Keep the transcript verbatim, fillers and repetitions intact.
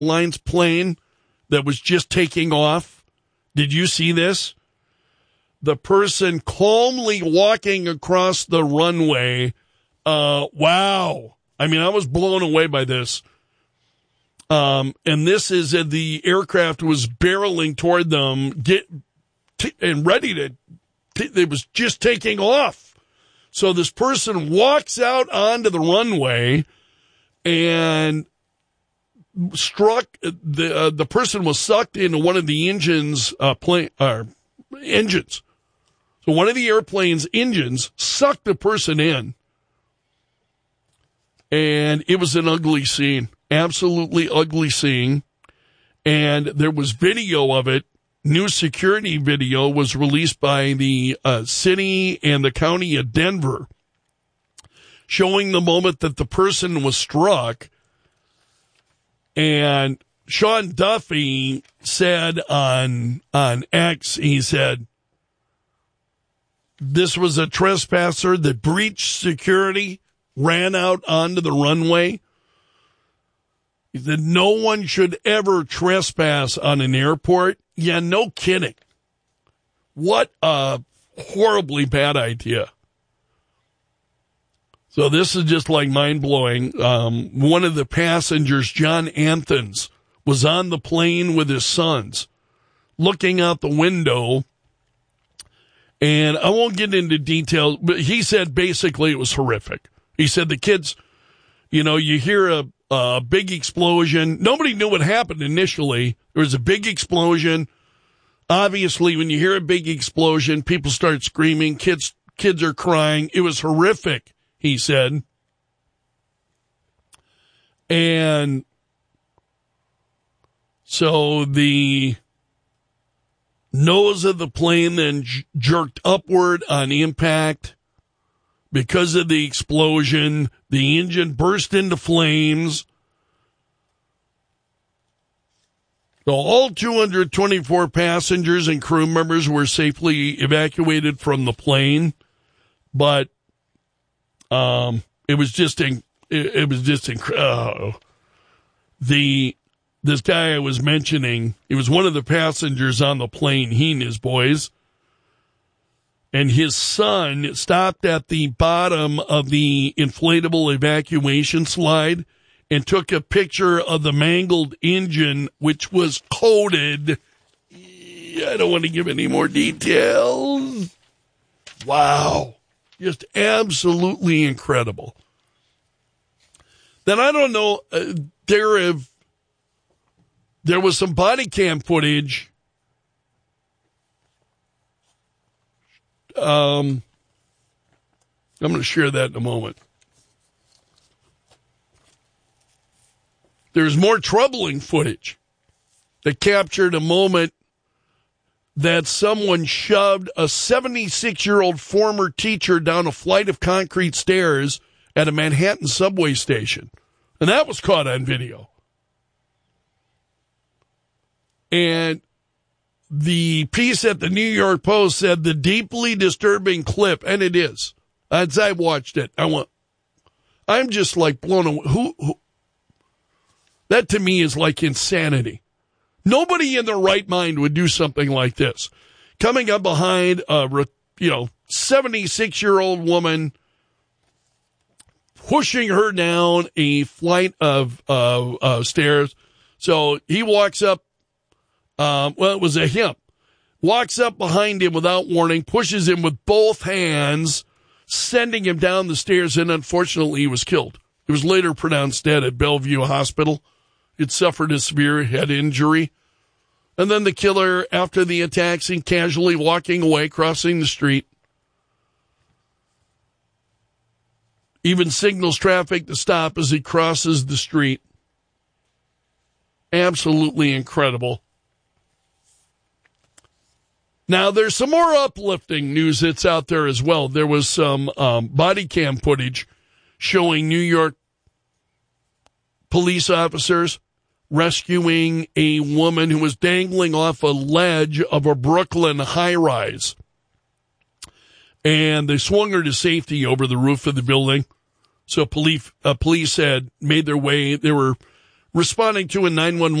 Airlines plane that was just taking off. Did you see this? The person calmly walking across the runway. Uh, wow. I mean, I was blown away by this. Um, and this is uh, the aircraft was barreling toward them, get t- and ready to, t- it was just taking off. So this person walks out onto the runway and struck, the uh, the person was sucked into one of the engines, uh, plane, uh, engines. So one of the airplane's engines sucked the person in. And it was an ugly scene, absolutely ugly scene. And there was video of it. New security video was released by the uh, city and the county of Denver, showing the moment that the person was struck. And Sean Duffy said on on X, he said, this was a trespasser that breached security, ran out onto the runway. He said no one should ever trespass on an airport. Yeah, no kidding. What a horribly bad idea. So this is just like mind-blowing. Um, one of the passengers, John Anthons, was on the plane with his sons, looking out the window. And I won't get into details, but he said basically it was horrific. He said the kids, you know, you hear a, a big explosion. Nobody knew what happened initially. There was a big explosion. Obviously, when you hear a big explosion, people start screaming. Kids, kids are crying. It was horrific, he said. And so the nose of the plane then j- jerked upward on impact. Because of the explosion, the engine burst into flames. So all two hundred twenty-four passengers and crew members were safely evacuated from the plane, but um, it was just in, it, it was just incredible. The this guy I was mentioning, he was one of the passengers on the plane. He and his boys. And his son stopped at the bottom of the inflatable evacuation slide and took a picture of the mangled engine, which was coated. I don't want to give any more details. Wow. Just absolutely incredible. Then I don't know, uh, there have, there was some body cam footage. Um, I'm going to share that in a moment. There's more troubling footage that captured a moment that someone shoved a seventy-six-year-old former teacher down a flight of concrete stairs at a Manhattan subway station. And that was caught on video. And the piece at the New York Post said the deeply disturbing clip, and it is. As I watched it, I went, I'm just like blown away. Who, who? That to me is like insanity. Nobody in their right mind would do something like this. Coming up behind a, you know, seventy-six-year-old woman, pushing her down a flight of uh, uh, stairs. So he walks up. Um, well, it was a him. Walks up behind him without warning, pushes him with both hands, sending him down the stairs, and unfortunately he was killed. He was later pronounced dead at Bellevue Hospital. He'd suffered a severe head injury. And then the killer, after the attack, seen casually walking away, crossing the street. Even signals traffic to stop as he crosses the street. Absolutely incredible. Now, there's some more uplifting news that's out there as well. There was some um, body cam footage showing New York police officers rescuing a woman who was dangling off a ledge of a Brooklyn high-rise. And they swung her to safety over the roof of the building. So police, uh, police had made their way. They were responding to a nine one one